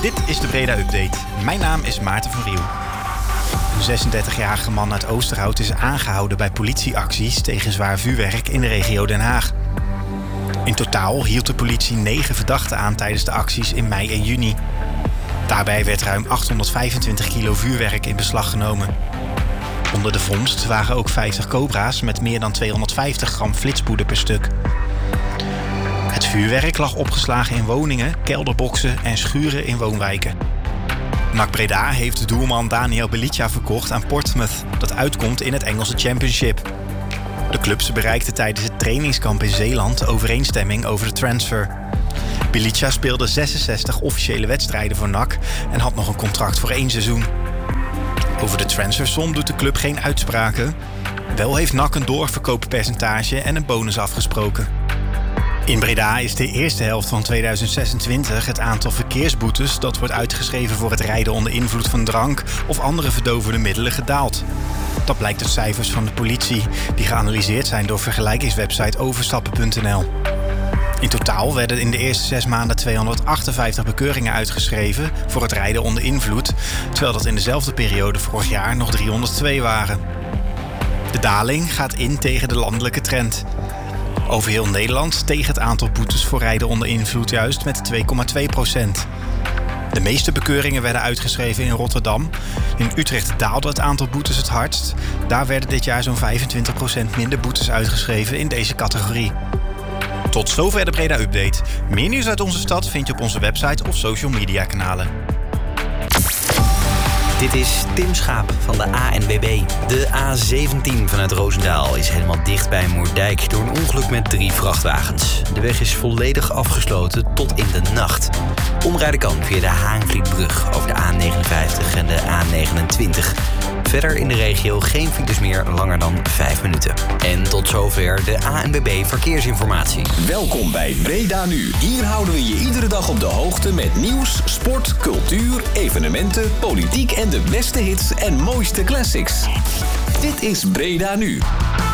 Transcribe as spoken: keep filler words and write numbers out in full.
Dit is de Breda Update. Mijn naam is Maarten van Riel. Een zesendertigjarige man uit Oosterhout is aangehouden bij politieacties tegen zwaar vuurwerk in de regio Den Haag. In totaal hield de politie negen verdachten aan tijdens de acties in mei en juni. Daarbij werd ruim achthonderdvijfentwintig kilo vuurwerk in beslag genomen. Onder de vondst waren ook vijftig cobra's met meer dan tweehonderdvijftig gram flitspoeder per stuk. Het vuurwerk lag opgeslagen in woningen, kelderboxen en schuren in woonwijken. N A C Breda heeft doelman Daniel Belitja verkocht aan Portsmouth, dat uitkomt in het Engelse Championship. De clubs bereikten tijdens het trainingskamp in Zeeland overeenstemming over de transfer. Belitja speelde zesenzestig officiële wedstrijden voor N A C en had nog een contract voor één seizoen. Over de transfersom doet de club geen uitspraken. Wel heeft N A C een doorverkooppercentage en een bonus afgesproken. In Breda is de eerste helft van tweeduizend zesentwintig het aantal verkeersboetes dat wordt uitgeschreven voor het rijden onder invloed van drank of andere verdovende middelen gedaald. Dat blijkt uit cijfers van de politie, die geanalyseerd zijn door vergelijkingswebsite overstappen punt n l. In totaal werden in de eerste zes maanden tweehonderdachtenvijftig bekeuringen uitgeschreven voor het rijden onder invloed, terwijl dat in dezelfde periode vorig jaar nog driehonderdtwee waren. De daling gaat in tegen de landelijke trend. Over heel Nederland steeg het aantal boetes voor rijden onder invloed juist met twee komma twee procent. De meeste bekeuringen werden uitgeschreven in Rotterdam. In Utrecht daalde het aantal boetes het hardst. Daar werden dit jaar zo'n vijfentwintig procent minder boetes uitgeschreven in deze categorie. Tot zover de Breda Update. Meer nieuws uit onze stad vind je op onze website of social media kanalen. Dit is Tim Schaap van de A N W B. De A zeventien vanuit Roosendaal is helemaal dicht bij Moerdijk door een ongeluk met drie vrachtwagens. De weg is volledig afgesloten tot in de nacht. Omrijden kan via de Haanvlietbrug over de A negenenvijftig en de A negenentwintig. Verder in de regio geen files meer langer dan vijf minuten. En tot zover de A N W B Verkeersinformatie. Welkom bij Breda Nu. Hier houden we je iedere dag op de hoogte met nieuws, sport, cultuur, evenementen, politiek en de beste hits en mooiste classics. Dit is Breda Nu.